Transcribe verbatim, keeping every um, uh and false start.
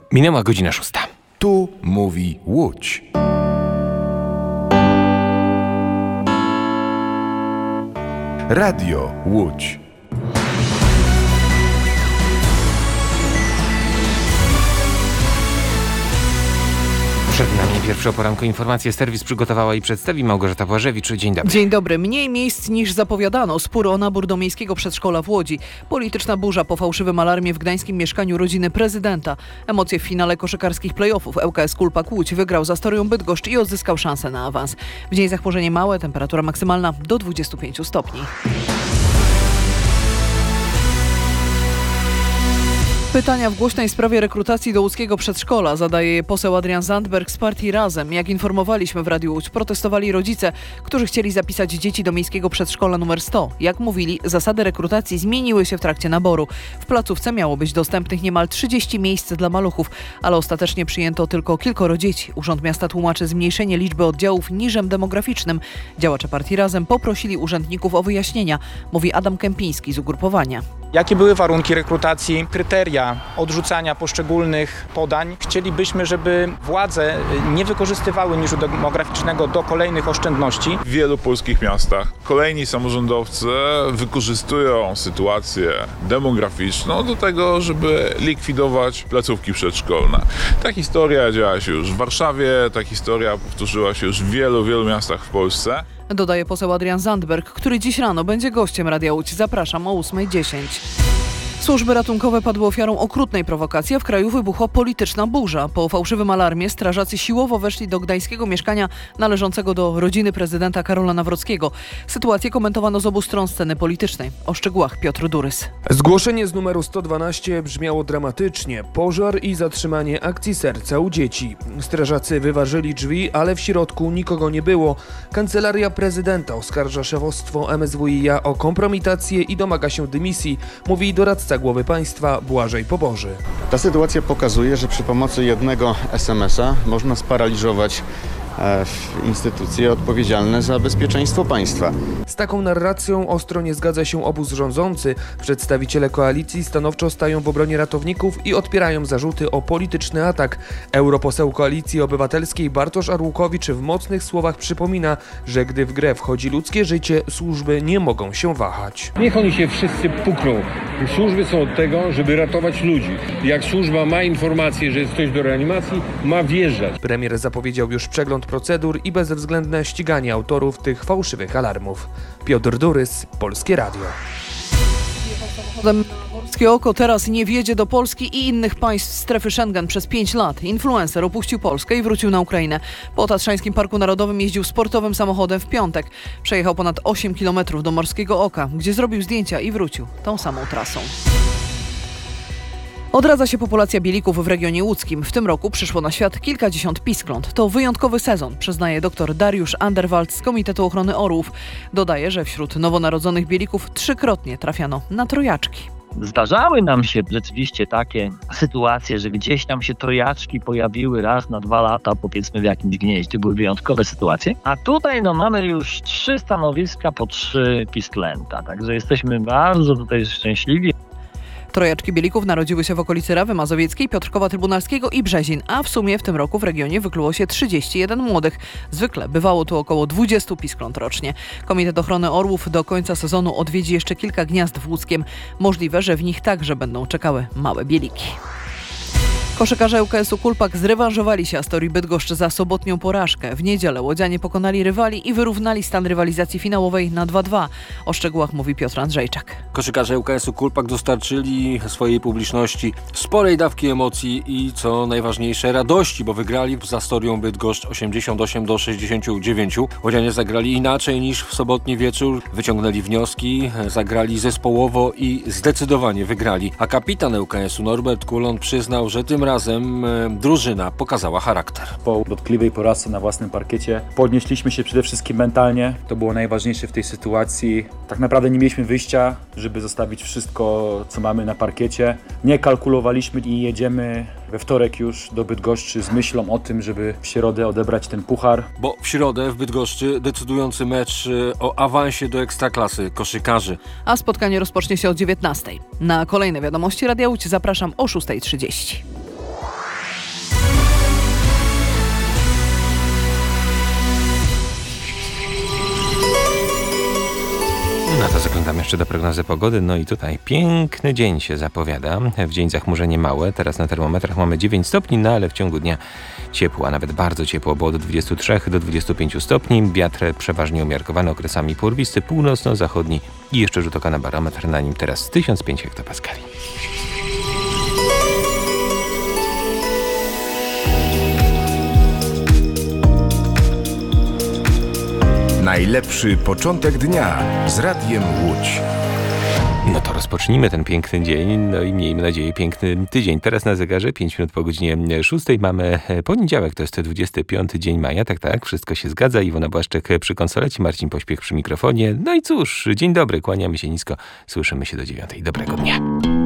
Minęła godzina szósta. Tu mówi Łódź. Radio Łódź. Przed nami pierwsze o poranku informacje. Serwis przygotowała i przedstawi Małgorzata Błażewicz. Dzień dobry. Dzień dobry. Mniej miejsc niż zapowiadano. Spór o nabór do miejskiego przedszkola w Łodzi. Polityczna burza po fałszywym alarmie w gdańskim mieszkaniu rodziny prezydenta. Emocje w finale koszykarskich play-offów. ŁKS Kulpak Łódź wygrał z Astorią Bydgoszcz i odzyskał szansę na awans. W dzień zachmurzenie małe, temperatura maksymalna do dwudziestu pięciu stopni. Pytania w głośnej sprawie rekrutacji do łódzkiego przedszkola zadaje je poseł Adrian Zandberg z partii Razem. Jak informowaliśmy w Radiu Łódź, protestowali rodzice, którzy chcieli zapisać dzieci do miejskiego przedszkola numer sto. Jak mówili, zasady rekrutacji zmieniły się w trakcie naboru. W placówce miało być dostępnych niemal trzydzieści miejsc dla maluchów, ale ostatecznie przyjęto tylko kilkoro dzieci. Urząd Miasta tłumaczy zmniejszenie liczby oddziałów niżem demograficznym. Działacze partii Razem poprosili urzędników o wyjaśnienia, mówi Adam Kępiński z ugrupowania. Jakie były warunki rekrutacji, kryteria odrzucania poszczególnych podań? Chcielibyśmy, żeby władze nie wykorzystywały niżu demograficznego do kolejnych oszczędności. W wielu polskich miastach kolejni samorządowcy wykorzystują sytuację demograficzną do tego, żeby likwidować placówki przedszkolne. Ta historia działa się już w Warszawie, ta historia powtórzyła się już w wielu, wielu miastach w Polsce. Dodaje poseł Adrian Zandberg, który dziś rano będzie gościem Radia Łódź. Zapraszam o ósma dziesięć. Służby ratunkowe padły ofiarą okrutnej prowokacji, a w kraju wybuchła polityczna burza. Po fałszywym alarmie strażacy siłowo weszli do gdańskiego mieszkania należącego do rodziny prezydenta Karola Nawrockiego. Sytuację komentowano z obu stron sceny politycznej. O szczegółach Piotr Durys. Zgłoszenie z numeru sto dwanaście brzmiało dramatycznie. Pożar i zatrzymanie akcji serca u dzieci. Strażacy wyważyli drzwi, ale w środku nikogo nie było. Kancelaria prezydenta oskarża szefostwo M S W i a o kompromitację i domaga się dymisji, mówi doradca głowy państwa Błażej Poboży. Ta sytuacja pokazuje, że przy pomocy jednego es em es a można sparaliżować instytucje odpowiedzialne za bezpieczeństwo państwa. Z taką narracją ostro nie zgadza się obóz rządzący. Przedstawiciele koalicji stanowczo stają w obronie ratowników i odpierają zarzuty o polityczny atak. Europoseł Koalicji Obywatelskiej Bartosz Arłukowicz w mocnych słowach przypomina, że gdy w grę wchodzi ludzkie życie, służby nie mogą się wahać. Niech oni się wszyscy pukną. Służby są od tego, żeby ratować ludzi. Jak służba ma informację, że jest ktoś do reanimacji, ma wjeżdżać. Premier zapowiedział już przegląd procedur i bezwzględne ściganie autorów tych fałszywych alarmów. Piotr Durys, Polskie Radio. Morskie Oko teraz nie wjedzie do Polski i innych państw strefy Schengen przez pięć lat. Influencer opuścił Polskę i wrócił na Ukrainę. Po Tatrzańskim Parku Narodowym jeździł sportowym samochodem w piątek. Przejechał ponad osiem kilometrów do Morskiego Oka, gdzie zrobił zdjęcia i wrócił tą samą trasą. Odradza się populacja bielików w regionie łódzkim. W tym roku przyszło na świat kilkadziesiąt piskląt. To wyjątkowy sezon, przyznaje dr Dariusz Anderwald z Komitetu Ochrony Orłów. Dodaje, że wśród nowonarodzonych bielików trzykrotnie trafiano na trojaczki. Zdarzały nam się rzeczywiście takie sytuacje, że gdzieś tam się trojaczki pojawiły raz na dwa lata, powiedzmy w jakimś gnieździe. Były wyjątkowe sytuacje. A tutaj no mamy już trzy stanowiska po trzy pisklęta. Także jesteśmy bardzo tutaj szczęśliwi. Trojaczki bielików narodziły się w okolicy Rawy Mazowieckiej, Piotrkowa Trybunalskiego i Brzezin, a w sumie w tym roku w regionie wykluło się trzydzieści jeden młodych. Zwykle bywało tu około dwudziestu piskląt rocznie. Komitet Ochrony Orłów do końca sezonu odwiedzi jeszcze kilka gniazd w Łódzkiem. Możliwe, że w nich także będą czekały małe bieliki. Koszykarze ŁKS-u Kulpak zrewanżowali się Astorii Bydgoszcz za sobotnią porażkę. W niedzielę łodzianie pokonali rywali i wyrównali stan rywalizacji finałowej na dwa dwa. O szczegółach mówi Piotr Andrzejczak. Koszykarze ŁKS-u Kulpak dostarczyli swojej publiczności sporej dawki emocji i co najważniejsze radości, bo wygrali z Astorią Bydgoszcz osiemdziesiąt osiem do sześćdziesięciu dziewięciu. Łodzianie zagrali inaczej niż w sobotni wieczór, wyciągnęli wnioski, zagrali zespołowo i zdecydowanie wygrali. A kapitan ŁKS-u Norbert Kulon przyznał, że tym razem drużyna pokazała charakter. Po dotkliwej porażce na własnym parkiecie podnieśliśmy się przede wszystkim mentalnie. To było najważniejsze w tej sytuacji. Tak naprawdę nie mieliśmy wyjścia, żeby zostawić wszystko, co mamy na parkiecie. Nie kalkulowaliśmy i jedziemy we wtorek już do Bydgoszczy z myślą o tym, żeby w środę odebrać ten puchar. Bo w środę w Bydgoszczy decydujący mecz o awansie do Ekstraklasy koszykarzy. A spotkanie rozpocznie się o dziewiętnastej. Na kolejne wiadomości Radia Łódź zapraszam o szósta trzydzieści. No to zaglądamy jeszcze do prognozy pogody. No i tutaj piękny dzień się zapowiada. W dzień zachmurzenie małe. Teraz na termometrach mamy dziewięć stopni, no ale w ciągu dnia ciepło, a nawet bardzo ciepło, bo od dwudziestu trzech do dwudziestu pięciu stopni. Wiatr przeważnie umiarkowany, okresami porwisty, północno-zachodni i jeszcze rzut oka na barometr. Na nim teraz tysiąc pięć hektopaskali. Najlepszy początek dnia z Radiem Łódź. No to rozpocznijmy ten piękny dzień, no i miejmy nadzieję piękny tydzień. Teraz na zegarze pięć minut po godzinie szóstej mamy poniedziałek, to jest dwudziesty piąty dzień maja, tak, tak, wszystko się zgadza. Iwona Błaszczyk przy konsolecie, Marcin Pośpiech przy mikrofonie. No i cóż, dzień dobry, kłaniamy się nisko, słyszymy się do dziewiątej. Dobrego dnia.